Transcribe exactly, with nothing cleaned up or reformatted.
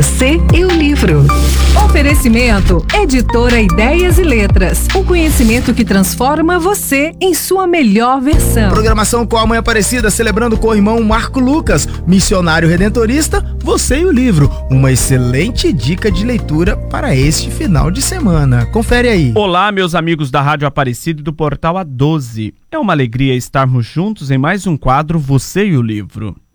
Você e o Livro. Oferecimento Editora Ideias e Letras. O conhecimento que transforma você em sua melhor versão. Programação com a Mãe Aparecida, celebrando com o irmão Marco Lucas, missionário redentorista, Você e o Livro. Uma excelente dica de leitura para este final de semana. Confere aí. Olá, meus amigos da Rádio Aparecida e do Portal A doze. É uma alegria estarmos juntos em mais um quadro Você e o Livro.